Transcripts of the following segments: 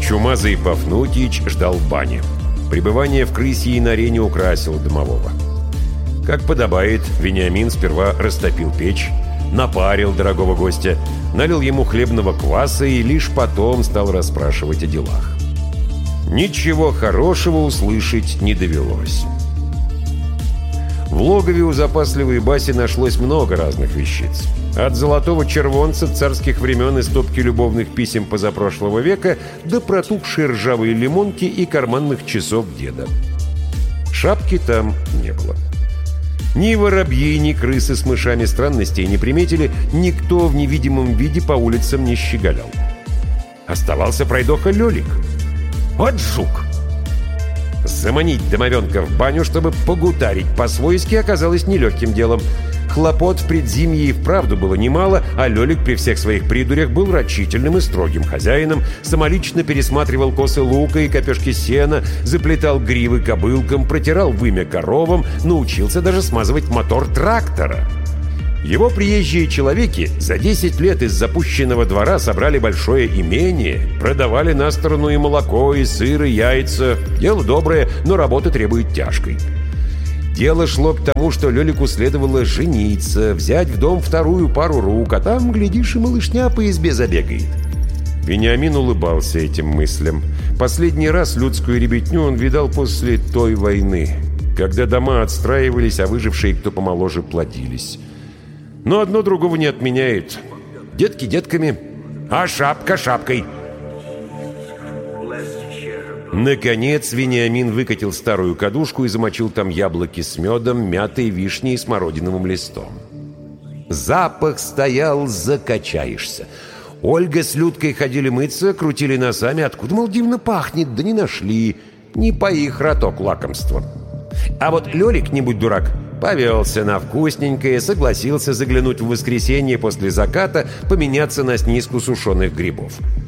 Чумазый Пафнутич ждал в бане. Пребывание в крысьей норе не украсило домового. Как подобает, Вениамин сперва растопил печь, напарил дорогого гостя, налил ему хлебного кваса и лишь потом стал расспрашивать о делах. Ничего хорошего услышать не довелось. В логове у запасливой Баси нашлось много разных вещиц. От золотого червонца царских времен и стопки любовных писем позапрошлого века до протухшей ржавой лимонки и карманных часов деда. Шапки там не было. Ни воробьи, ни крысы с мышами странностей не приметили, никто в невидимом виде по улицам не щеголял. Оставался пройдоха Лёлик. Вот жук! Заманить домовенка в баню, чтобы погутарить по-свойски, оказалось нелегким делом. Хлопот в предзимье и вправду было немало, а Лёлик при всех своих придурях был рачительным и строгим хозяином, самолично пересматривал косы лука и копешки сена, заплетал гривы кобылкам, протирал вымя коровам, научился даже смазывать мотор трактора. Его приезжие человеки за 10 лет из запущенного двора собрали большое имение, продавали на сторону и молоко, и сыр, и яйца. Дело доброе, но работа требует тяжкой. Дело шло к тому, что Лёлику следовало жениться, взять в дом вторую пару рук, а там, глядишь, и малышня по избе забегает. Вениамин улыбался этим мыслям. Последний раз людскую ребятню он видал после той войны, когда дома отстраивались, а выжившие, кто помоложе, плодились. Но одно другого не отменяет. Детки детками, а шапка шапкой. Наконец Вениамин выкатил старую кадушку и замочил там яблоки с медом, мятой, вишней и смородиновым листом. Запах стоял, закачаешься. Ольга с Людкой ходили мыться, крутили носами. Откуда, мол, дивно пахнет, да не нашли. Не по их роток лакомства. А вот Лёлик, не будь дурак, повелся на вкусненькое, согласился заглянуть в воскресенье после заката, поменяться на снизку сушеных грибов.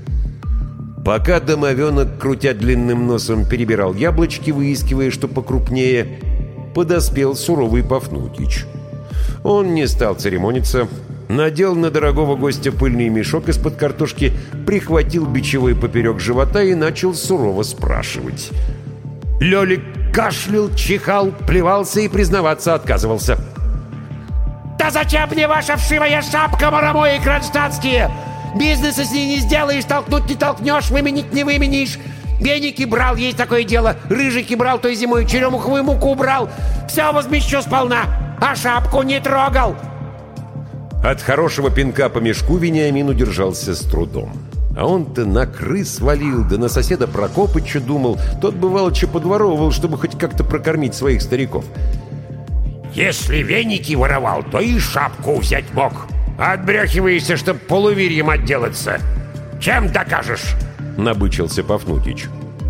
Пока домовенок, крутя длинным носом, перебирал яблочки, выискивая, что покрупнее, подоспел суровый Пафнутич. Он не стал церемониться, надел на дорогого гостя пыльный мешок из-под картошки, прихватил бичевой поперек живота и начал сурово спрашивать. Лёлик кашлял, чихал, плевался и признаваться отказывался. «Да зачем мне ваша вшивая шапка, марамои кронштадтские? Бизнеса с ней не сделаешь, толкнуть не толкнешь, выменить не выменишь. Веники брал, есть такое дело. Рыжики брал той зимой, черемуховую муку брал. Все возмещу сполна, а шапку не трогал». От хорошего пинка по мешку Вениамин удержался с трудом. А он-то на крыс валил, да на соседа Прокопыча думал. Тот, бывало, подворовывал, чтобы хоть как-то прокормить своих стариков. «Если веники воровал, то и шапку взять мог. Отбрехиваешься, чтоб полуверьем отделаться. Чем докажешь?» — набычился Пафнутич.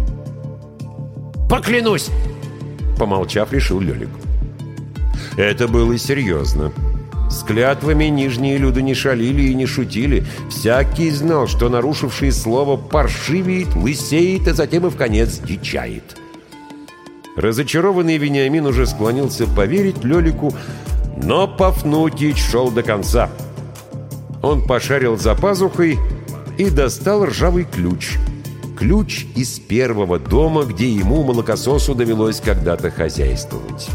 «Поклянусь!» — помолчав, решил Лёлик. Это было серьезно. С клятвами нижние люди не шалили и не шутили. Всякий знал, что нарушивший слово паршивеет, лысеет, а затем и вконец дичает. Разочарованный Вениамин уже склонился поверить Лёлику, но Пафнутич шел до конца. Он пошарил за пазухой и достал ржавый ключ. Ключ из первого дома, где ему, молокососу, довелось когда-то хозяйствовать.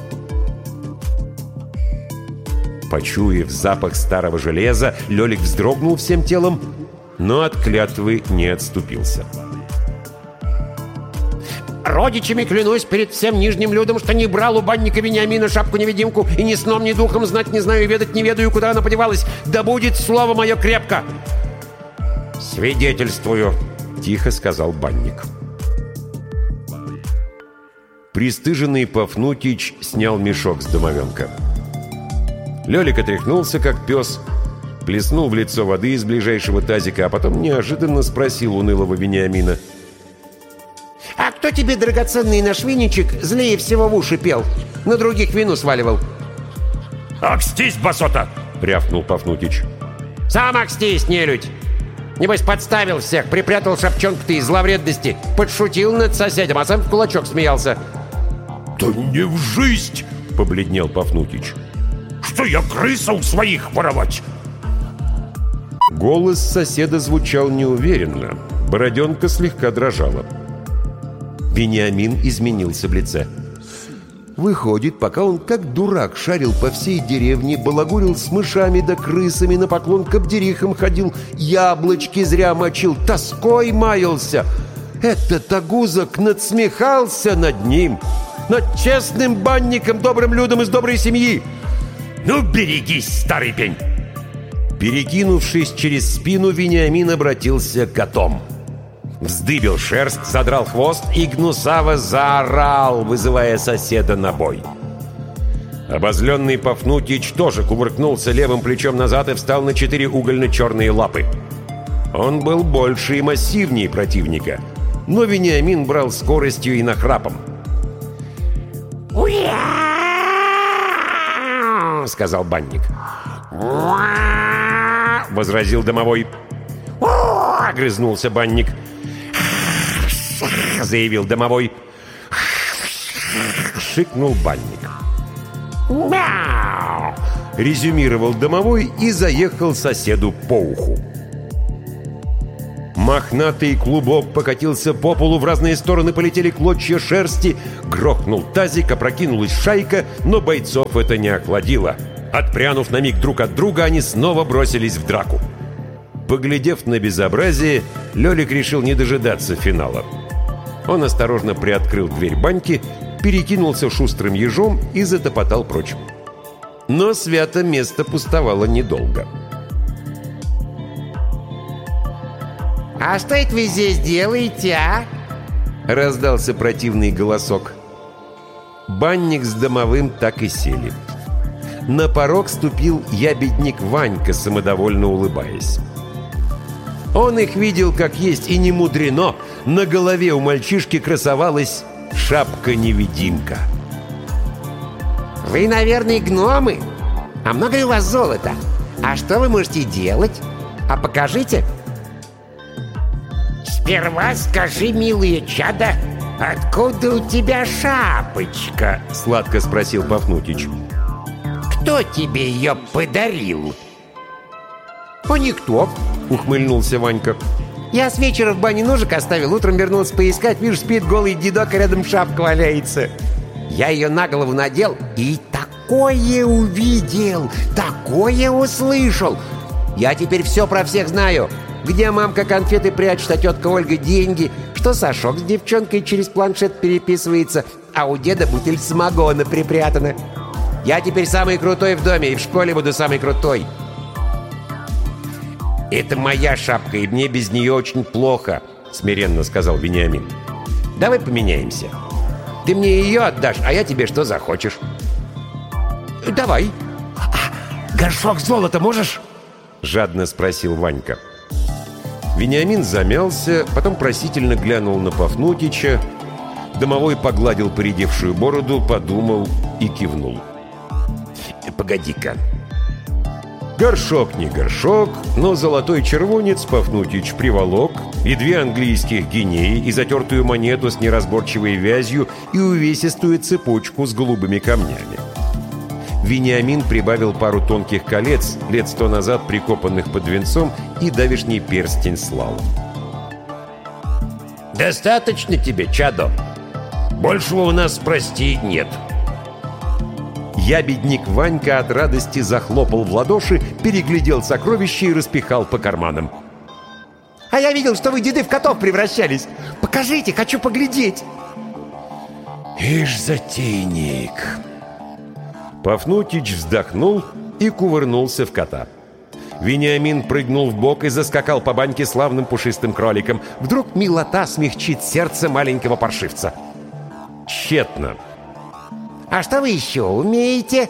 Почуяв запах старого железа, Лёлик вздрогнул всем телом, но от клятвы не отступился. «Родичами клянусь перед всем нижним людом, что не брал у банника Вениамина шапку-невидимку и ни сном, ни духом знать не знаю, ведать не ведаю, куда она подевалась. Да будет слово мое крепко!» «Свидетельствую», — тихо сказал банник. Пристыженный Пафнутич снял мешок с домовенка. Лёлик отряхнулся, как пес, плеснул в лицо воды из ближайшего тазика, а потом неожиданно спросил унылого Вениамина: «А кто тебе, драгоценный наш винничек, злее всего в уши пел? На других вину сваливал?» «Акстись, басота!» — рявкнул Пафнутич. «Сам акстись, нелюдь! Небось, подставил всех, припрятал шапчонку-то из зловредности, подшутил над соседом, а сам в кулачок смеялся». «Да не в жизнь!» — побледнел Пафнутич. «Что я крыса у своих воровать?» Голос соседа звучал неуверенно, Бороденка слегка дрожала. Вениамин изменился в лице. Выходит, пока он как дурак шарил по всей деревне, балагурил с мышами да крысами, на поклон к обдерихам ходил, яблочки зря мочил, тоской маялся. Этот огузок надсмехался над ним, над честным банником, добрым людом из доброй семьи. «Ну, берегись, старый пень!» Перекинувшись через спину, Вениамин обратился к котом. Вздыбил шерсть, задрал хвост и гнусаво заорал, вызывая соседа на бой. Обозленный Пафнутич тоже кувыркнулся левым плечом назад и встал на 4 угольно-черные лапы. Он был больше и массивнее противника, но Вениамин брал скоростью и нахрапом. «Уя!» — сказал банник. «Уа!» — возразил домовой. «Уа!» — огрызнулся банник. — заявил домовой. Шикнул банник. «Мяу!» — резюмировал домовой и заехал соседу по уху. Мохнатый клубок покатился по полу, в разные стороны полетели клочья шерсти, грохнул тазик, опрокинулась шайка, но бойцов это не охладило. Отпрянув на миг друг от друга, они снова бросились в драку. Поглядев на безобразие, Лёлик решил не дожидаться финала. Он осторожно приоткрыл дверь баньки, перекинулся шустрым ежом и затопотал прочь. Но свято место пустовало недолго. «А что это вы здесь делаете, а?» — раздался противный голосок. Банник с домовым так и сели. На порог ступил ябедник Ванька, самодовольно улыбаясь. Он их видел как есть, и не мудрено. На голове у мальчишки красовалась шапка-невидимка. «Вы, наверное, гномы? А много ли у вас золота? А что вы можете делать? А покажите!» «Сперва скажи, милые чада, откуда у тебя шапочка?» — сладко спросил Пафнутич. «Кто тебе ее подарил?» «А никто», — ухмыльнулся Ванька. «Я с вечера в бане ножик оставил, утром вернулся поискать, вижу, спит голый дедок, а рядом шапка валяется. Я ее на голову надел и такое увидел, такое услышал. Я теперь все про всех знаю. Где мамка конфеты прячет, а тетка Ольга деньги, что Сашок с девчонкой через планшет переписывается, а у деда бутыль самогона припрятана. Я теперь самый крутой в доме, и в школе буду самый крутой». «Это моя шапка, и мне без нее очень плохо», — смиренно сказал Вениамин. «Давай поменяемся. Ты мне ее отдашь, а я тебе что захочешь». «Давай». «А горшок золота можешь?» — жадно спросил Ванька. Вениамин замялся, потом просительно глянул на Пафнутича. Домовой погладил поредевшую бороду, подумал и кивнул. «Погоди-ка». Горшок не горшок, но золотой червонец Пафнутич приволок, и 2 английских гинеи, и затертую монету с неразборчивой вязью, и увесистую цепочку с голубыми камнями. Вениамин прибавил пару тонких колец, лет 100 назад прикопанных под венцом, и давешний перстень слал. «Достаточно тебе, чадо. Большего у нас, прости, нет». Ябедник Ванька от радости захлопал в ладоши, переглядел сокровища и распихал по карманам. «А я видел, что вы, деды, в котов превращались. Покажите, хочу поглядеть». «Ишь, затейник!» Пафнутич вздохнул и кувырнулся в кота. Вениамин прыгнул вбок и заскакал по баньке славным пушистым кроликом. Вдруг милота смягчит сердце маленького паршивца. Тщетно. «А что вы еще умеете?»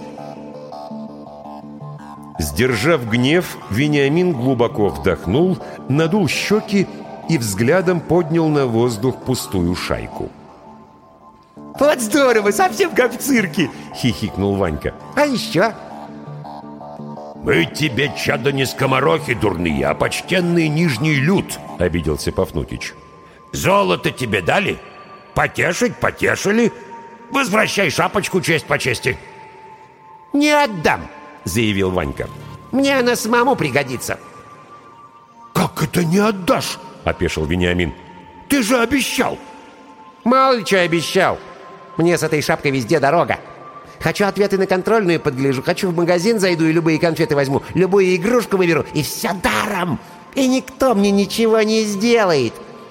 Сдержав гнев, Вениамин глубоко вдохнул, надул щеки и взглядом поднял на воздух пустую шайку. «Вот здорово, совсем как в цирке!» — хихикнул Ванька. «А еще?» «Мы тебе, чадо, не скоморохи дурные, а почтенный нижний люд!» — обиделся Пафнутич. «Золото тебе дали? Потешить потешили? Возвращай шапочку, честь по чести!» «Не отдам!» — заявил Ванька. «Мне она самому пригодится». «Как это не отдашь?» — опешил Вениамин. Ты же обещал! Мало ли что обещал. Мне с этой шапкой везде дорога. Хочу ответы на контрольную подгляжу, хочу в магазин зайду и любые конфеты возьму, любую игрушку выберу, и все даром. И никто мне ничего не сделает.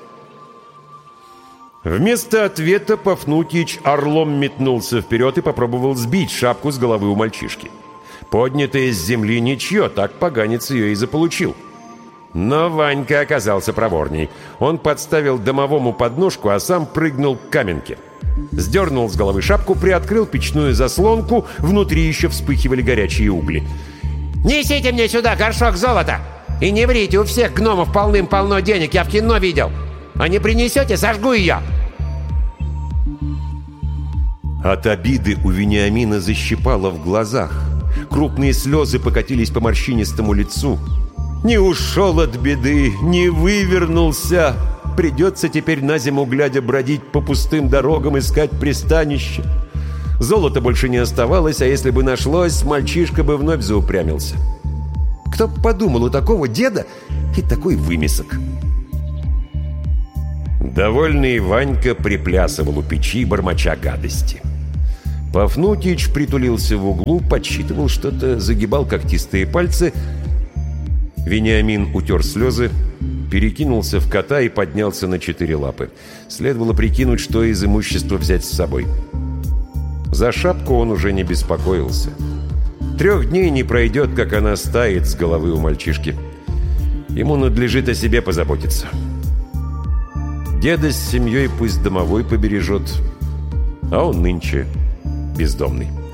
Вместо ответа Пафнутьич орлом метнулся вперед и попробовал сбить шапку с головы у мальчишки. Поднятая с земли ничье, так поганец ее и заполучил. Но Ванька оказался проворней. Он подставил домовому подножку, а сам прыгнул к каменке. Сдернул с головы шапку, приоткрыл печную заслонку, внутри еще вспыхивали горячие угли. «Несите мне сюда горшок золота! И не врите, у всех гномов полным-полно денег, я в кино видел! А не принесете, сожгу ее!» От обиды у Вениамина защипало в глазах. Крупные слезы покатились по морщинистому лицу. Не ушел от беды, не вывернулся. Придется теперь на зиму глядя бродить по пустым дорогам, искать пристанище. Золота больше не оставалось, а если бы нашлось, мальчишка бы вновь заупрямился. Кто б подумал, у такого деда и такой вымесок. Довольный Ванька приплясывал у печи, бормоча гадости. Пафнутьич притулился в углу, подсчитывал что-то, загибал когтистые пальцы. Вениамин утер слезы, перекинулся в кота и поднялся на 4 лапы. Следовало прикинуть, что из имущества взять с собой. За шапку он уже не беспокоился. 3 дней не пройдет, как она стает с головы у мальчишки. Ему надлежит о себе позаботиться. Деда с семьей пусть домовой побережет, а он нынче бездомный.